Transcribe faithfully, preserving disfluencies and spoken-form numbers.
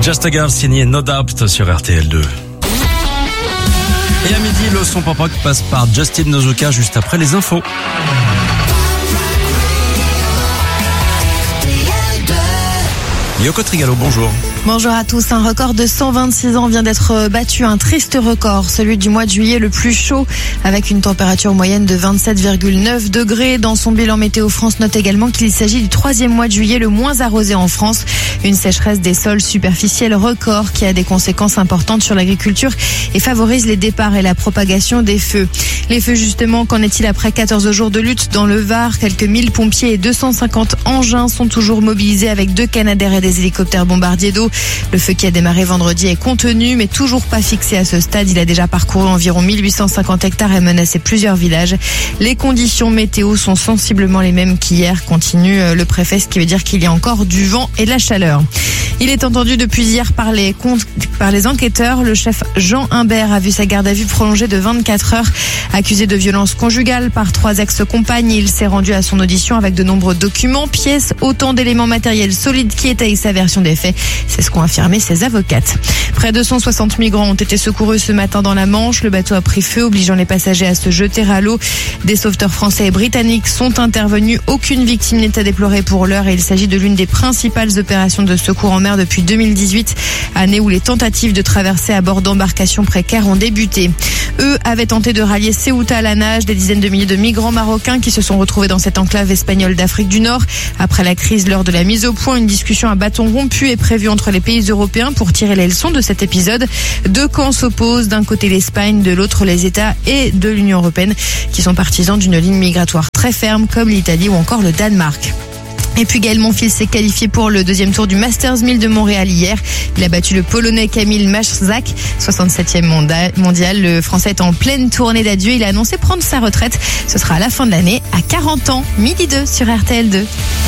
Just a Girl signé No Doubt sur R T L deux. Et à midi, le son pop rock passe par Justin Nozuka juste après les infos. Yoko Trigalo, bonjour. Bonjour à tous. Un record de cent vingt-six ans vient d'être battu. Un triste record, celui du mois de juillet le plus chaud, avec une température moyenne de vingt-sept virgule neuf degrés. Dans son bilan, Météo France note également qu'il s'agit du troisième mois de juillet le moins arrosé en France. Une sécheresse des sols superficiels record qui a des conséquences importantes sur l'agriculture et favorise les départs et la propagation des feux. Les feux justement, qu'en est-il après quatorze jours de lutte dans le Var? Quelques mille pompiers et deux cent cinquante engins sont toujours mobilisés avec deux Canadair et des hélicoptères bombardiers d'eau. Le feu qui a démarré vendredi est contenu mais toujours pas fixé à ce stade. Il a déjà parcouru environ mille huit cent cinquante hectares et menacé plusieurs villages. Les conditions météo sont sensiblement les mêmes qu'hier, continue le préfet, ce qui veut dire qu'il y a encore du vent et de la chaleur. Il est entendu depuis hier par les, par les enquêteurs. Le chef Jean Imbert a vu sa garde à vue prolongée de vingt-quatre heures. Accusé de violence conjugale par trois ex-compagnes, il s'est rendu à son audition avec de nombreux documents, pièces, autant d'éléments matériels solides qui étayent sa version des faits. C'est ce qu'ont affirmé ses avocates. Près de cent soixante migrants ont été secourus ce matin dans la Manche. Le bateau a pris feu, obligeant les passagers à se jeter à l'eau. Des sauveteurs français et britanniques sont intervenus. Aucune victime n'est à déplorer pour l'heure et il s'agit de l'une des principales opérations de secours en mer depuis deux mille dix-huit, année où les tentatives de traversée à bord d'embarcations précaires ont débuté. Eux avaient tenté de rallier Ceuta à la nage. Des dizaines de milliers de migrants marocains qui se sont retrouvés dans cette enclave espagnole d'Afrique du Nord. Après la crise lors de la mise au point, une discussion à bâton rompu est prévue entre les pays européens pour tirer les leçons de cet épisode. Deux camps s'opposent, d'un côté l'Espagne, de l'autre les États et de l'Union européenne qui sont partisans d'une ligne migratoire très ferme comme l'Italie ou encore le Danemark. Et puis Gaël Monfils s'est qualifié pour le deuxième tour du Masters mille de Montréal hier. Il a battu le Polonais Kamil Maczak, soixante-septième mondial. Le Français est en pleine tournée d'adieu. Il a annoncé prendre sa retraite. Ce sera à la fin de l'année, à quarante ans, midi deux sur R T L deux.